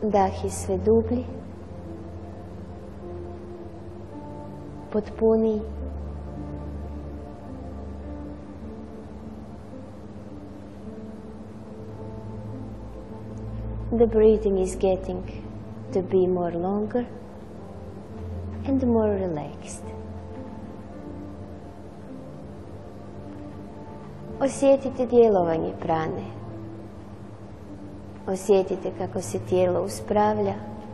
Dah je sve dublji, potpuniji. The breathing is getting to be more longer and more relaxed. Osjetite djelovanje prane. Osjetite kako se tijelo uspravlja.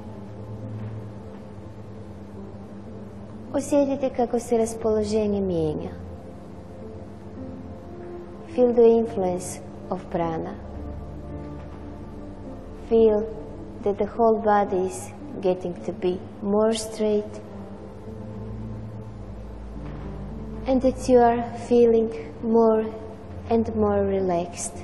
Osjetite kako se raspoloženje mijenja. Feel the influence of prana. Feel that the whole body is getting to be more straight and that you are feeling more and more relaxed.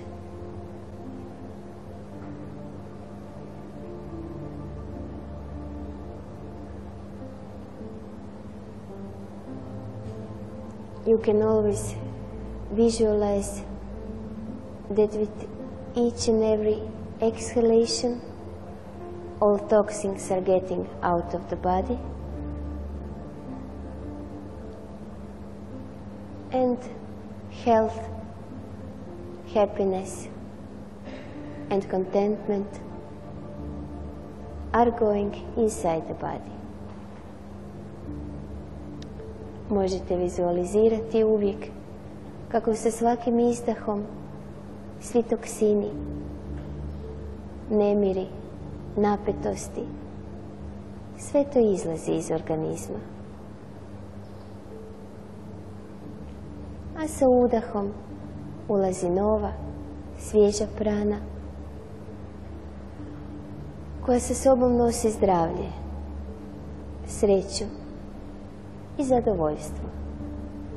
You can always visualize that with each and every exhalation, all toxins are getting out of the body, and health, happiness, and contentment are going inside the body. Možete vizualizirati uvijek kako sa svakim izdahom svi toksini, nemiri, napetosti, sve to izlazi iz organizma. A sa udahom ulazi nova, svježa prana koja sa sobom nosi zdravlje, sreću i zadovoljstvo.